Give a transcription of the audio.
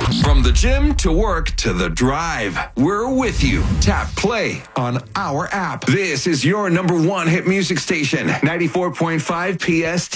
From the gym to work to the drive, we're with you. Tap play on our app. This is your number one hit music station, 94.5 PST.